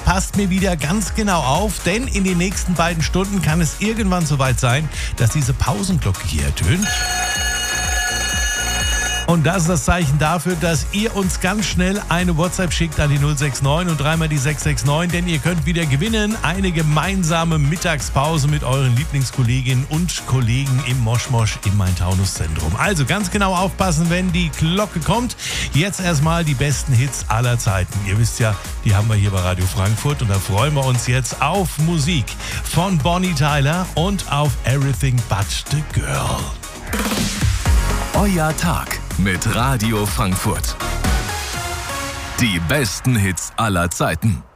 passt mir wieder ganz genau auf, denn in den nächsten beiden Stunden kann es irgendwann soweit sein, dass diese Pausenglocke hier ertönt. Und das ist das Zeichen dafür, dass ihr uns ganz schnell eine WhatsApp schickt an die 069 und dreimal die 669, denn ihr könnt wieder gewinnen eine gemeinsame Mittagspause mit euren Lieblingskolleginnen und Kollegen im Moschmosch im Main-Taunus-Zentrum. Also ganz genau aufpassen, wenn die Glocke kommt. Jetzt erstmal die besten Hits aller Zeiten. Ihr wisst ja, die haben wir hier bei Radio Frankfurt und da freuen wir uns jetzt auf Musik von Bonnie Tyler und auf Everything But the Girl. Euer Tag mit Radio Frankfurt. Die besten Hits aller Zeiten.